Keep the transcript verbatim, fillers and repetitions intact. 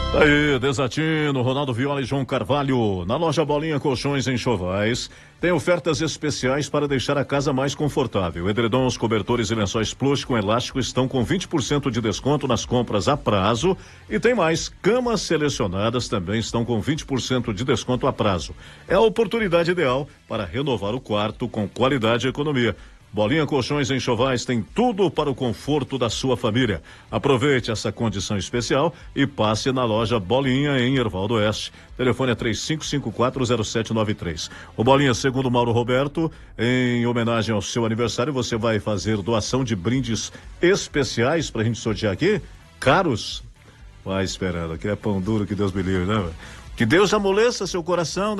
Aí, Desatino, Ronaldo Viola e João Carvalho. Na loja Bolinha Colchões em Chovais, tem ofertas especiais para deixar a casa mais confortável. Edredons, cobertores e lençóis plush com elástico estão com vinte por cento de desconto nas compras a prazo. E tem mais, camas selecionadas também estão com vinte por cento de desconto a prazo. É a oportunidade ideal para renovar o quarto com qualidade e economia. Bolinha Colchões em Chovais tem tudo para o conforto da sua família. Aproveite essa condição especial e passe na loja Bolinha em Erval do Oeste. Telefone é três cinco cinco quatro zero sete nove três. O Bolinha, segundo Mauro Roberto, em homenagem ao seu aniversário, você vai fazer doação de brindes especiais pra gente sortear aqui? Caros? Vai esperando, aqui é pão duro, que Deus me livre, né? Que Deus amoleça seu coração.